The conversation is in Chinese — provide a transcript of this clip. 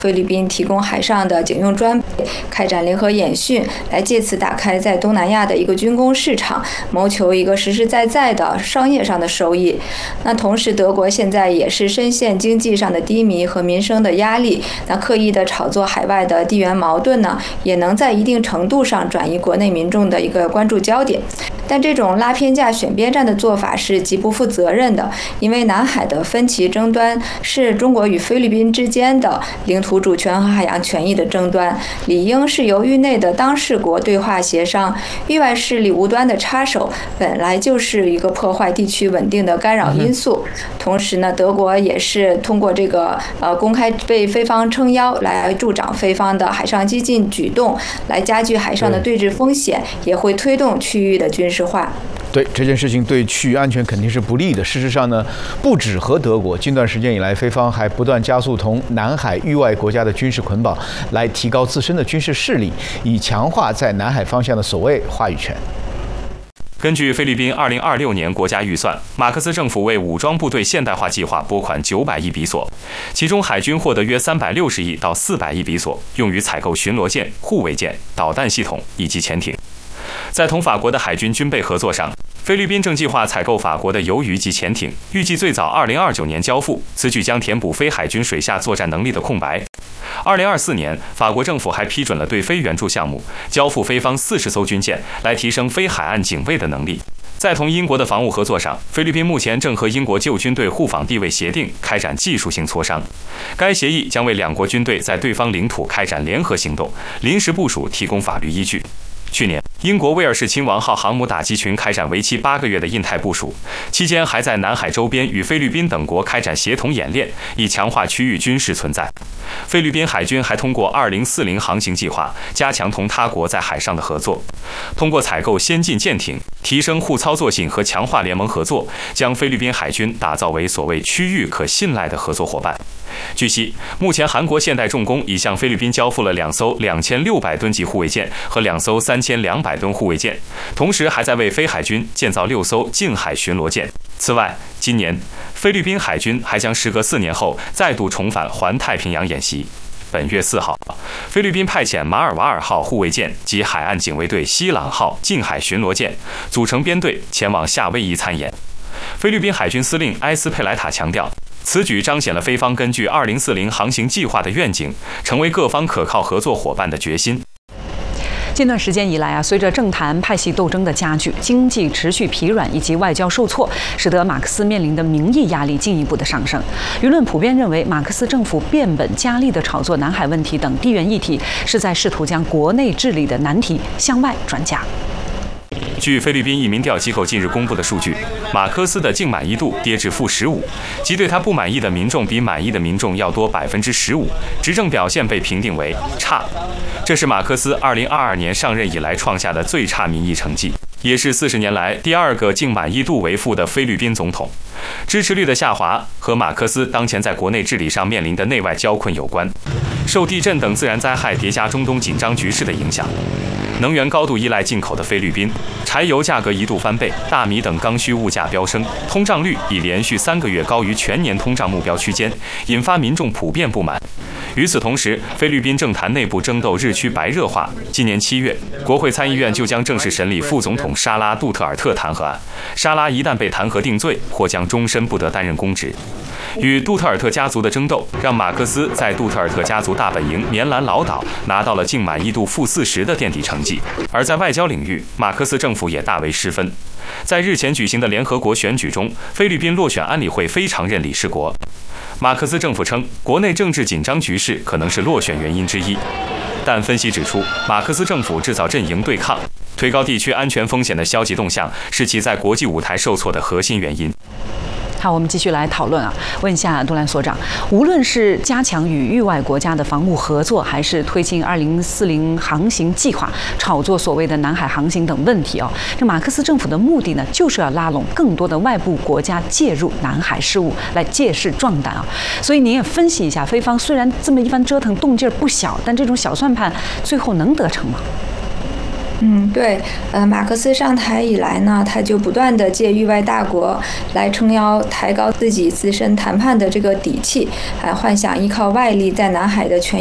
菲律宾提供海上的警用装备，开展联合演训，来借此打开在东南亚的一个军工市场，谋求一个实实在在的商业上的收益。那同时，德国现在也是深陷经济上的低迷和民生的压力，那刻意的炒作海外的地缘矛盾呢，也能在一定程度上转移国内民众的一个关注焦点。但这种拉偏架、选边站的做法是极不负责任的，因为南海的分歧争端是中国与菲律宾之间的领土主权和海洋权益的争端，理应是由域内的当事国对话协商，域外势力无端的插手，本来就是一个破坏地区稳定的干扰因素。同时呢，德国也是通过这个公开被菲方撑腰，来助长菲方的海上激进举动，来加剧海上的对峙风险，也会推动区域的军事化。 对这件事情对区域安全肯定是不利的。事实上呢，不止和德国，近段时间以来，菲方还不断加速同南海域外国家的军事捆绑，来提高自身的军事势力，以强化在南海方向的所谓话语权。 根据菲律宾2026年国家预算，马克思政府为武装部队现代化计划拨款900亿比索，其中海军获得约360亿到400亿比索，用于采购巡逻舰、护卫舰、导弹系统以及潜艇。在同法国的海军军备合作上，菲律宾正计划采购法国的鱿鱼级潜艇，预计最早2029年交付，此举将填补菲海军水下作战能力的空白。2024年，法国政府还批准了对菲援助项目，交付菲方40艘军舰，来提升菲海岸警卫的能力。在同英国的防务合作上，菲律宾目前正和英国旧军队互访地位协定开展技术性磋商。该协议将为两国军队在对方领土开展联合行动、临时部署提供法律依据。去年，英国威尔士亲王号航母打击群开展为期8个月的印太部署，期间还在南海周边与菲律宾等国开展协同演练，以强化区域军事存在。菲律宾海军还通过2040航行计划，加强同他国在海上的合作，通过采购先进舰艇，提升互操作性和强化联盟合作，将菲律宾海军打造为所谓区域可信赖的合作伙伴。据悉，目前韩国现代重工已向菲律宾交付了2艘2600吨级护卫舰和2艘3200吨护卫舰，同时还在为菲海军建造6艘近海巡逻舰。此外，今年菲律宾海军还将时隔4年后再度重返环太平洋演习。本月4号，菲律宾派遣马尔瓦尔号护卫舰及海岸警卫队西朗号近海巡逻舰组成编队前往夏威夷参演。菲律宾海军司令埃斯佩莱塔强调，此举彰显了菲方根据2040航行计划的愿景，成为各方可靠合作伙伴的决心。 近段时间以来随着政坛派系斗争的加剧，经济持续疲软以及外交受挫，使得马克思面临的民意压力进一步的上升。舆论普遍认为，马克思政府变本加厉地炒作南海问题等地缘议题，是在试图将国内治理的难题向外转嫁。 据菲律宾一民调机构近日公布的数据，马克思的净满意度跌至-15%，即对他不满意的民众比满意的民众要多15%，执政表现被评定为差。这是马克思2022年上任以来创下的最差民意成绩，也是40年来第2个净满意度为负的菲律宾总统。支持率的下滑和马克思当前在国内治理上面临的内外交困有关。受地震等自然灾害叠加中东紧张局势的影响，能源高度依赖进口的菲律宾，柴油价格一度翻倍，大米等刚需物价飙升，通胀率已连续3个月高于全年通胀目标区间，引发民众普遍不满。与此同时，菲律宾政坛内部争斗日趋白热化。今年7月，国会参议院就将正式审理副总统沙拉·杜特尔特弹劾案。沙拉一旦被弹劾定罪，或将终身不得担任公职。与杜特尔特家族的争斗，让马克思在杜特尔特家族大本营棉兰老岛拿到了净满意度-40%的垫底成绩。而在外交领域，马克思政府也大为失分。在日前举行的联合国选举中，菲律宾落选安理会非常任理事国。马克思政府称，国内政治紧张局势可能是落选原因之一。但分析指出，马克思政府制造阵营对抗，推高地区安全风险的消极动向，是其在国际舞台受挫的核心原因。 好，我们继续来讨论问一下杜兰所长，无论是加强与域外国家的防务合作，还是推进2040航行计划，炒作所谓的南海航行等问题这马克思政府的目的呢，就是要拉拢更多的外部国家介入南海事务，来借势壮胆所以您也分析一下，菲方虽然这么一番折腾，动静不小，但这种小算盘最后能得逞吗？ 对，马克思上台以来呢，他就不断的借域外大国来撑腰，抬高自己自身谈判的这个底气，还幻想依靠外力在南海的权